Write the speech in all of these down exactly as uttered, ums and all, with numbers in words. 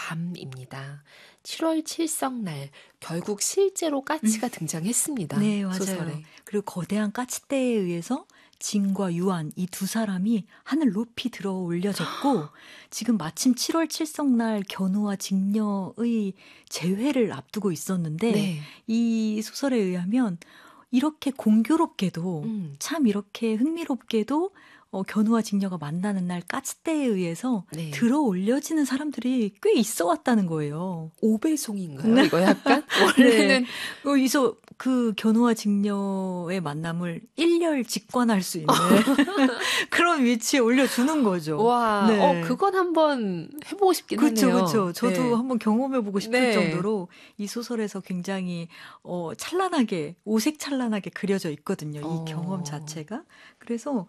밤입니다. 칠월 칠성날 결국 실제로 까치가 음. 등장했습니다. 네, 맞아요. 소설에. 그리고 거대한 까치떼에 의해서 진과 유한 이 두 사람이 하늘 높이 들어 올려졌고 지금 마침 칠월 칠성날 견우와 직녀의 재회를 앞두고 있었는데 네. 이 소설에 의하면 이렇게 공교롭게도 음. 참 이렇게 흥미롭게도 어, 견우와 직녀가 만나는 날 까치떼에 의해서 네. 들어 올려지는 사람들이 꽤 있어 왔다는 거예요. 오배송인가요? 이거 약간? 원래는 네. 어, 이서 그 견우와 직녀의 만남을 일렬 직관할 수 있는 그런 위치에 올려주는 거죠. 와, 네. 어, 그건 한번 해보고 싶긴 그렇죠, 하네요. 그렇죠. 저도 네. 한번 경험해보고 싶을 네. 정도로 이 소설에서 굉장히 어, 찬란하게, 오색찬란하게 그려져 있거든요. 이 어. 경험 자체가. 그래서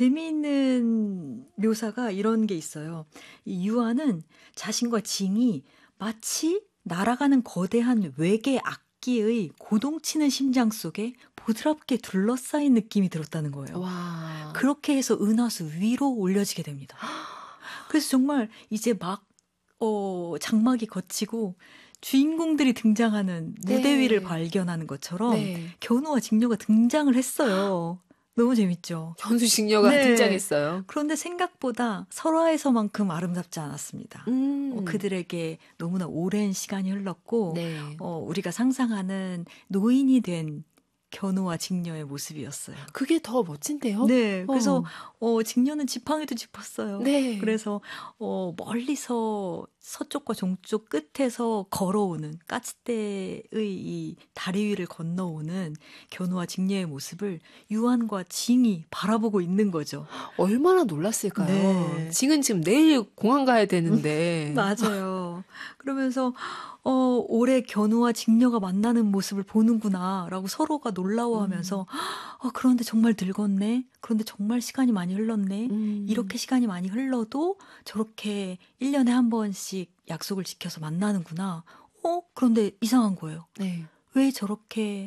재미있는 묘사가 이런 게 있어요. 이 유아는 자신과 징이 마치 날아가는 거대한 외계 악기의 고동치는 심장 속에 보드랍게 둘러싸인 느낌이 들었다는 거예요. 와. 그렇게 해서 은하수 위로 올려지게 됩니다. 그래서 정말 이제 막 어, 장막이 걷히고 주인공들이 등장하는 네. 무대 위를 발견하는 것처럼 네. 견우와 직녀가 등장을 했어요. 너무 재밌죠. 견수 직녀가 네. 등장했어요. 그런데 생각보다 설화에서만큼 아름답지 않았습니다. 음. 어, 그들에게 너무나 오랜 시간이 흘렀고 네. 어, 우리가 상상하는 노인이 된 견우와 직녀의 모습이었어요. 그게 더 멋진데요? 네, 그래서 어. 어, 직녀는 지팡이도 짚었어요. 네. 그래서 어, 멀리서 서쪽과 동쪽 끝에서 걸어오는 까치떼의 이 다리 위를 건너오는 견우와 직녀의 모습을 유한과 징이 바라보고 있는 거죠. 얼마나 놀랐을까요? 네. 징은 지금 내일 공항 가야 되는데. 맞아요. 그러면서 어, 올해 견우와 직녀가 만나는 모습을 보는구나라고 서로가 놀라워하면서 음. 어, 그런데 정말 늙었네. 그런데 정말 시간이 많이 흘렀네. 음. 이렇게 시간이 많이 흘러도 저렇게 일 년에 한 번씩 약속을 지켜서 만나는구나. 어, 그런데 이상한 거예요. 네. 왜 저렇게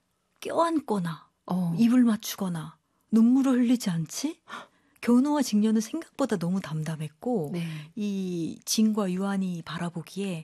껴안거나 어. 입을 맞추거나 눈물을 흘리지 않지? 견우와 직녀는 생각보다 너무 담담했고 네. 이 징과 유한이 바라보기에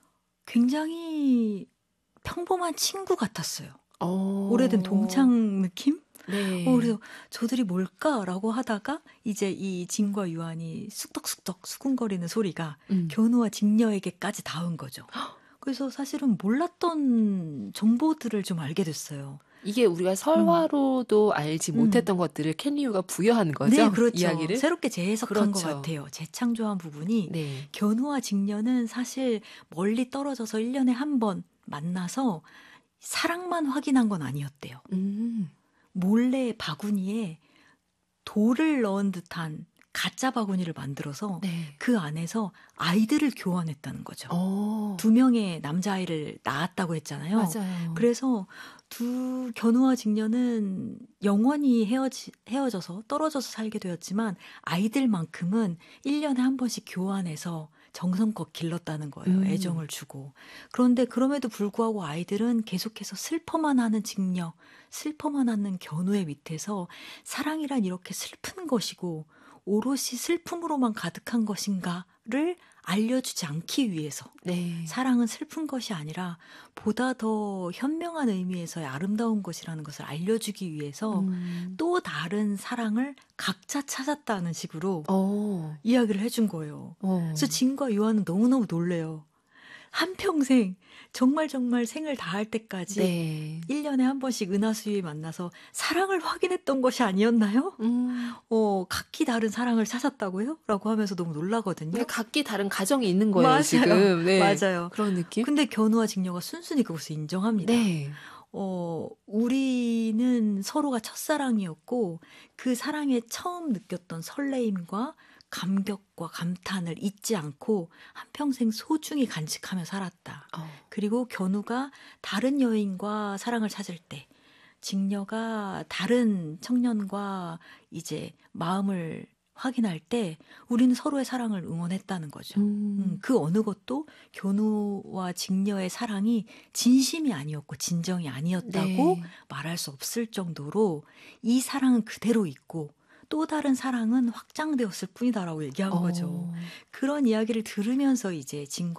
굉장히 평범한 친구 같았어요. 어. 오래된 동창 느낌? 네. 어, 그래서 저들이 뭘까라고 하다가 이제 이 징과 유한이 쑥덕쑥덕 수군거리는 소리가 음. 견우와 직녀에게까지 닿은 거죠. 그래서 사실은 몰랐던 정보들을 좀 알게 됐어요. 이게 우리가 설화로도 음. 알지 못했던 음. 것들을 켄리우가 부여한 거죠? 네, 그렇죠. 이야기를? 새롭게 재해석한 그렇죠. 것 같아요. 재창조한 부분이 네. 견우와 직녀는 사실 멀리 떨어져서 일 년에 한 번 만나서 사랑만 확인한 건 아니었대요. 음. 몰래 바구니에 돌을 넣은 듯한 가짜 바구니를 만들어서 네. 그 안에서 아이들을 교환했다는 거죠. 오. 두 명의 남자아이를 낳았다고 했잖아요. 맞아요. 그래서 두 견우와 직녀는 영원히 헤어지, 헤어져서 떨어져서 살게 되었지만 아이들만큼은 일 년에 한 번씩 교환해서 정성껏 길렀다는 거예요. 음. 애정을 주고. 그런데 그럼에도 불구하고 아이들은 계속해서 슬퍼만 하는 직녀, 슬퍼만 하는 견우의 밑에서 사랑이란 이렇게 슬픈 것이고 오롯이 슬픔으로만 가득한 것인가를 알려주지 않기 위해서 네. 사랑은 슬픈 것이 아니라 보다 더 현명한 의미에서의 아름다운 것이라는 것을 알려주기 위해서 음. 또 다른 사랑을 각자 찾았다는 식으로 오. 이야기를 해준 거예요. 오. 그래서 진과 유아는 너무너무 놀래요. 한평생 정말 정말 생을 다할 때까지 네. 일 년에 한 번씩 은하수에 만나서 사랑을 확인했던 것이 아니었나요? 음. 어, 각기 다른 사랑을 찾았다고요? 라고 하면서 너무 놀라거든요. 네, 각기 다른 가정이 있는 거예요, 맞아요. 지금. 네. 맞아요. 그런 느낌? 근데 견우와 직녀가 순순히 그것을 인정합니다. 네. 어, 우리는 서로가 첫사랑이었고 그 사랑에 처음 느꼈던 설레임과 감격과 감탄을 잊지 않고 한평생 소중히 간직하며 살았다. 어. 그리고 견우가 다른 여인과 사랑을 찾을 때 직녀가 다른 청년과 이제 마음을 확인할 때 우리는 서로의 사랑을 응원했다는 거죠. 음. 음, 그 어느 것도 견우와 직녀의 사랑이 진심이 아니었고 진정이 아니었다고 네. 말할 수 없을 정도로 이 사랑은 그대로 있고 또 다른 사랑은 확장되었을 뿐이다라고 얘기한 어. 거죠. 그런 이야기를 들으면서 이제 진